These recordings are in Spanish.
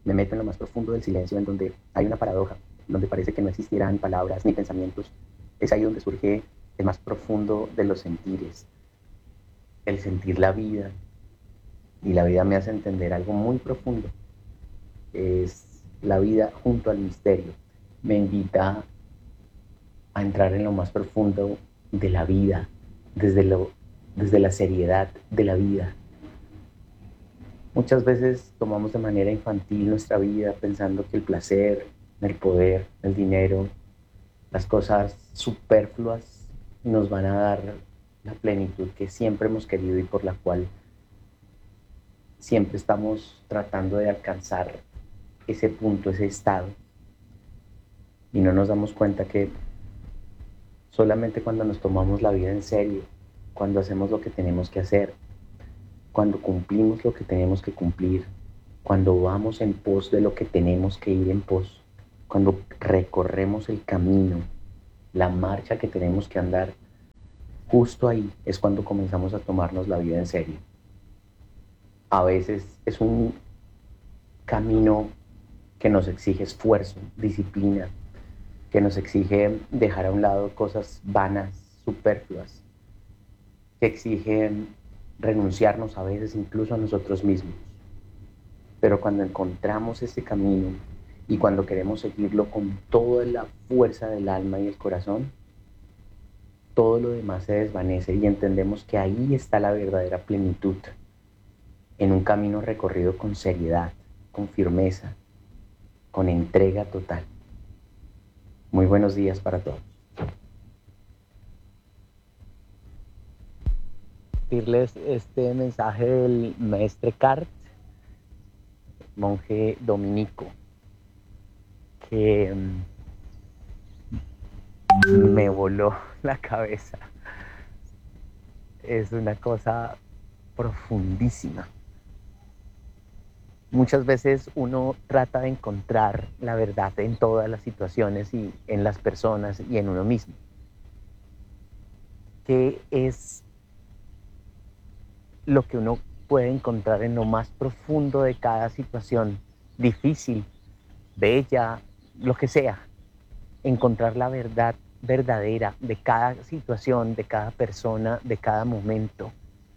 Me meto en lo más profundo del silencio, en donde hay una paradoja, donde parece que no existirán palabras ni pensamientos. Es ahí donde surge el más profundo de los sentires, el sentir la vida. Y la vida me hace entender algo muy profundo. Es la vida junto al misterio. Me invita a entrar en lo más profundo de la vida, desde, desde la seriedad de la vida. Muchas veces tomamos de manera infantil nuestra vida pensando que el placer, el poder, el dinero, las cosas superfluas nos van a dar la plenitud que siempre hemos querido y por la cual siempre estamos tratando de alcanzar ese punto, ese estado. Y no nos damos cuenta que solamente cuando nos tomamos la vida en serio, cuando hacemos lo que tenemos que hacer, cuando cumplimos lo que tenemos que cumplir, cuando vamos en pos de lo que tenemos que ir en pos, cuando recorremos el camino, la marcha que tenemos que andar, justo ahí es cuando comenzamos a tomarnos la vida en serio. A veces es un camino que nos exige esfuerzo, disciplina, que nos exige dejar a un lado cosas vanas, superfluas, que exigen renunciarnos a veces incluso a nosotros mismos. Pero cuando encontramos ese camino y cuando queremos seguirlo con toda la fuerza del alma y el corazón, todo lo demás se desvanece y entendemos que ahí está la verdadera plenitud, en un camino recorrido con seriedad, con firmeza, con entrega total. Muy buenos días para todos. Compartirles este mensaje del maestre Cart, monje dominico, que me voló la cabeza. Es una cosa profundísima. Muchas veces uno trata de encontrar la verdad en todas las situaciones y en las personas y en uno mismo. ¿Qué es lo que uno puede encontrar en lo más profundo de cada situación difícil, bella, lo que sea? Encontrar la verdad verdadera de cada situación, de cada persona, de cada momento.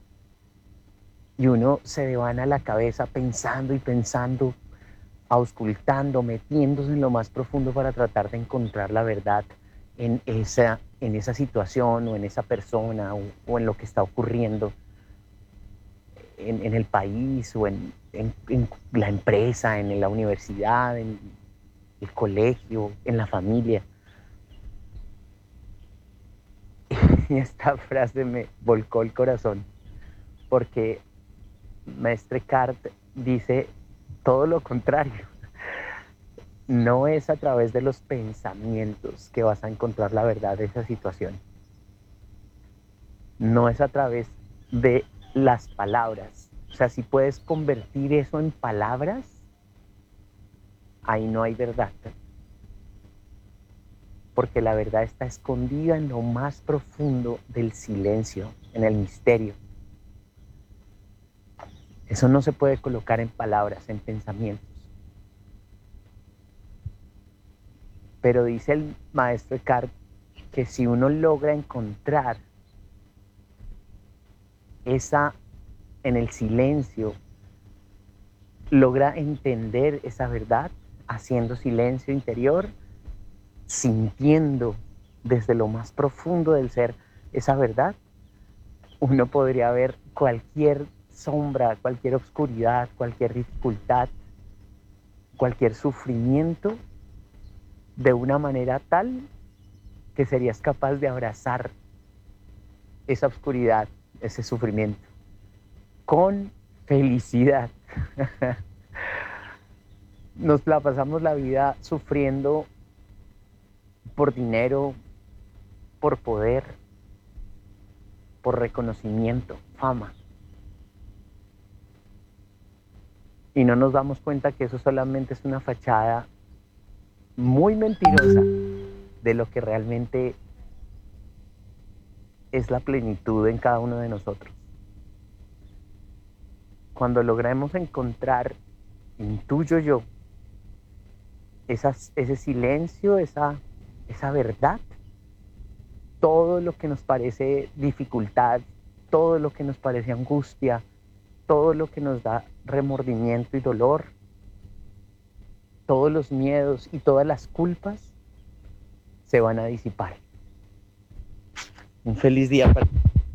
Y uno se devana la cabeza pensando y pensando, auscultando, metiéndose en lo más profundo para tratar de encontrar la verdad en esa situación o en esa persona o en lo que está ocurriendo en el país o en la empresa, en la universidad, en el colegio, en la familia. Y esta frase me volcó el corazón porque Maestre Cart dice todo lo contrario. No es a través de los pensamientos que vas a encontrar la verdad de esa situación. No es a través de las palabras. O sea, si puedes convertir eso en palabras, ahí no hay verdad. Porque la verdad está escondida en lo más profundo del silencio, en el misterio. Eso no se puede colocar en palabras, en pensamientos. Pero dice el maestro Eckhart que si uno logra encontrar esa, en el silencio, logra entender esa verdad, haciendo silencio interior, sintiendo desde lo más profundo del ser esa verdad, uno podría ver cualquier sombra, cualquier oscuridad, cualquier dificultad, cualquier sufrimiento de una manera tal que serías capaz de abrazar esa oscuridad, ese sufrimiento, con felicidad. Nos la pasamos la vida sufriendo por dinero, por poder, por reconocimiento, fama. Y no nos damos cuenta que eso solamente es una fachada muy mentirosa de lo que realmente es la plenitud en cada uno de nosotros. Cuando logramos encontrar en tu yo ese silencio, esa verdad, todo lo que nos parece dificultad, todo lo que nos parece angustia, todo lo que nos da remordimiento y dolor, todos los miedos y todas las culpas se van a disipar. Un feliz día para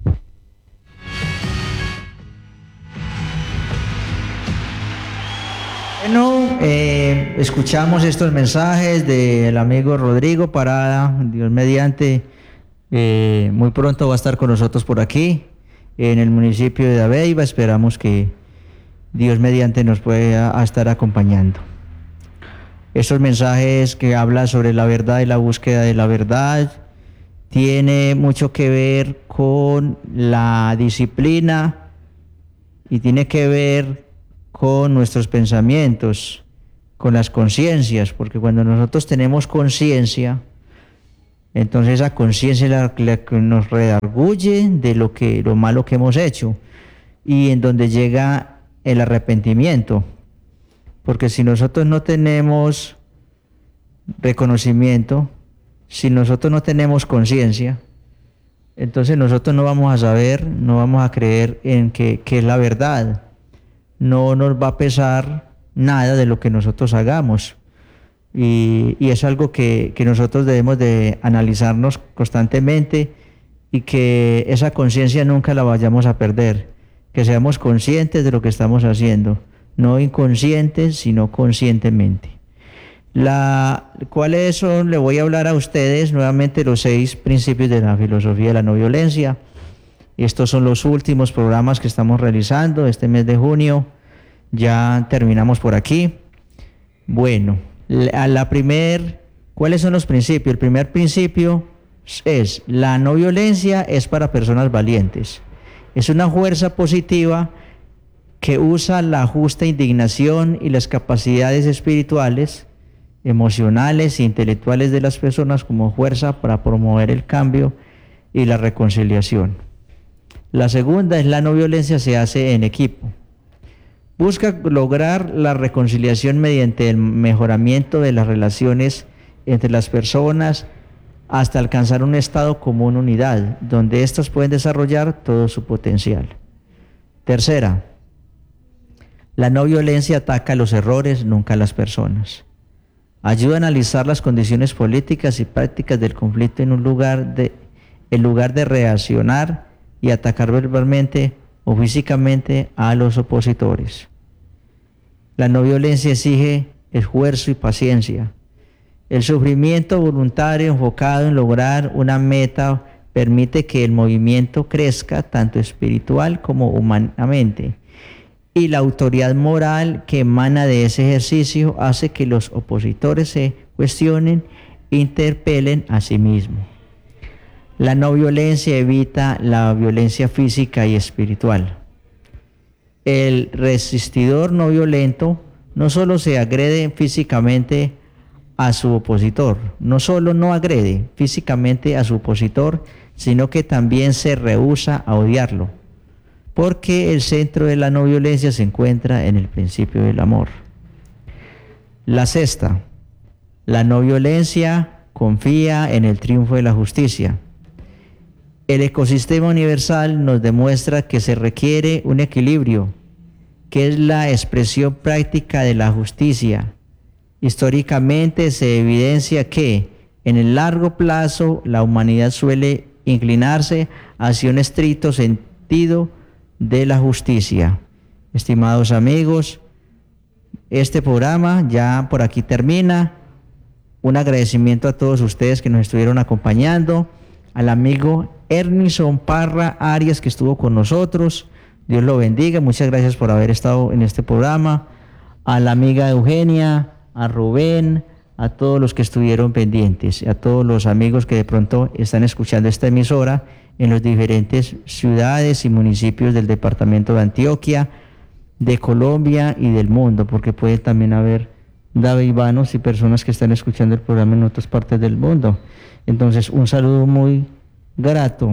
Bueno, escuchamos estos mensajes del amigo Rodrigo Parada. Dios mediante, muy pronto va a estar con nosotros por aquí, en el municipio de Dabeiba. Esperamos que Dios mediante nos pueda estar acompañando. Estos mensajes que hablan sobre la verdad y la búsqueda de la verdad tiene mucho que ver con la disciplina y tiene que ver con nuestros pensamientos, con las conciencias, porque cuando nosotros tenemos conciencia, entonces esa conciencia es la que nos redarguye de lo malo que hemos hecho, y en donde llega el arrepentimiento, porque si nosotros no tenemos reconocimiento, si nosotros no tenemos conciencia, entonces nosotros no vamos a saber, no vamos a creer en que es la verdad. No nos va a pesar nada de lo que nosotros hagamos. Y es algo que nosotros debemos de analizarnos constantemente, y que esa conciencia nunca la vayamos a perder. Que seamos conscientes de lo que estamos haciendo. No inconscientes, sino conscientemente. ¿Cuáles son? Le voy a hablar a ustedes nuevamente los 6 principios de la filosofía de la no violencia. Estos son los últimos programas que estamos realizando este mes de junio. Ya terminamos por aquí. Bueno, ¿cuáles son los principios? El primer principio es: la no violencia es para personas valientes. Es una fuerza positiva que usa la justa indignación y las capacidades espirituales, emocionales e intelectuales de las personas como fuerza para promover el cambio y la reconciliación. La segunda es: la no violencia se hace en equipo. Busca lograr la reconciliación mediante el mejoramiento de las relaciones entre las personas hasta alcanzar un estado común, unidad, donde estos pueden desarrollar todo su potencial. Tercera, la no violencia ataca los errores, nunca a las personas. Ayuda a analizar las condiciones políticas y prácticas del conflicto en lugar de reaccionar y atacar verbalmente o físicamente a los opositores. La no violencia exige esfuerzo y paciencia. El sufrimiento voluntario enfocado en lograr una meta permite que el movimiento crezca tanto espiritual como humanamente, y la autoridad moral que emana de ese ejercicio hace que los opositores se cuestionen e interpelen a sí mismos. La no violencia evita la violencia física y espiritual. El resistidor no violento no solo se agrede físicamente a su opositor, no solo no agrede físicamente a su opositor, sino que también se rehúsa a odiarlo, porque el centro de la no violencia se encuentra en el principio del amor. La sexta, la no violencia confía en el triunfo de la justicia. El ecosistema universal nos demuestra que se requiere un equilibrio, que es la expresión práctica de la justicia. Históricamente se evidencia que, en el largo plazo, la humanidad suele inclinarse hacia un estricto sentido de la justicia. Estimados amigos, este programa ya por aquí termina. Un agradecimiento a todos ustedes que nos estuvieron acompañando, al amigo Ernison Parra Arias que estuvo con nosotros. Dios lo bendiga, muchas gracias por haber estado en este programa. A la amiga Eugenia, a Rubén, a todos los que estuvieron pendientes, a todos los amigos que de pronto están escuchando esta emisora en las diferentes ciudades y municipios del departamento de Antioquia, de Colombia y del mundo, porque puede también haber davivanos y personas que están escuchando el programa en otras partes del mundo. Entonces, un saludo muy grato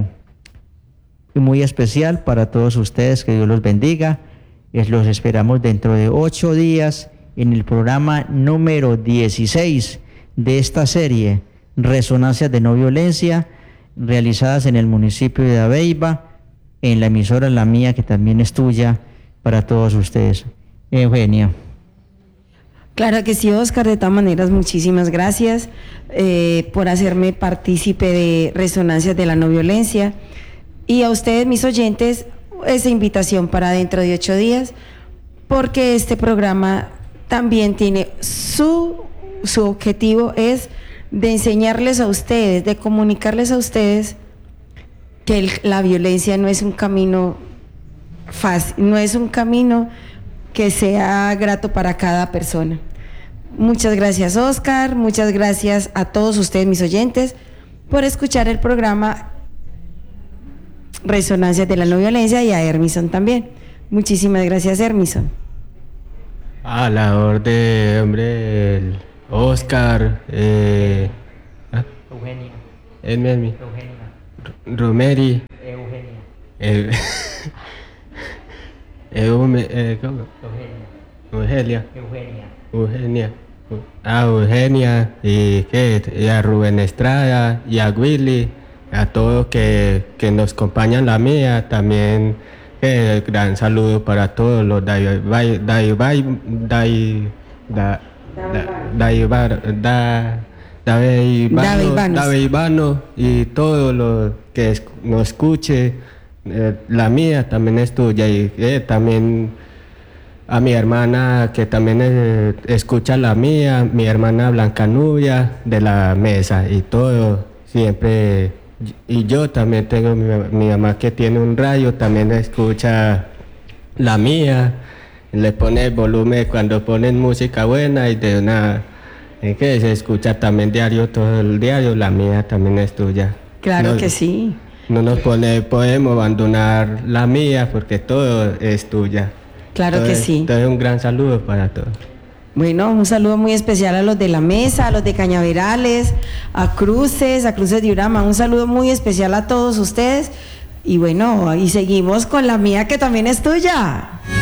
y muy especial para todos ustedes, que Dios los bendiga. Los esperamos dentro de 8 días en el programa número 16 de esta serie, Resonancias de No Violencia, realizadas en el municipio de Dabeiba, en la emisora La Mía, que también es tuya, para todos ustedes. Eugenia. Claro que sí, Oscar, de todas maneras, muchísimas gracias por hacerme partícipe de Resonancias de la No Violencia. Y a ustedes, mis oyentes, esa invitación para dentro de 8 días, porque este programa también tiene su objetivo es de enseñarles a ustedes, de comunicarles a ustedes que la violencia no es un camino fácil, no es un camino que sea grato para cada persona. Muchas gracias, Oscar, muchas gracias a todos ustedes, mis oyentes, por escuchar el programa Resonancias de la No Violencia, y a Hermison también. Muchísimas gracias, Hermison. A la orden, hombre, Oscar, Eugenia. Eugenia. Romeri. Eugenia. ¿Cómo? Eugenia. Eugenia. Eugenia, y a Rubén Estrada, y a Willy, a todos que nos acompañan La Mía, también gran saludo para todos los Daveibano y todos los que nos escuche. La Mía también es tuya, y también a mi hermana que también escucha La Mía, mi hermana Blanca Nubia de la mesa y todo, siempre. Y yo también tengo mi mamá que tiene un radio, también escucha La Mía, le pone el volumen cuando ponen música buena, y de una que se escucha también diario, todo el diario. La Mía también es tuya. Claro que sí. No nos podemos abandonar La Mía, porque todo es tuya. Claro que sí. Entonces un gran saludo para todos. Bueno, un saludo muy especial a los de La Mesa, a los de Cañaverales, a Cruces de Urama. Un saludo muy especial a todos ustedes. Y bueno, y seguimos con La Mía, que también es tuya.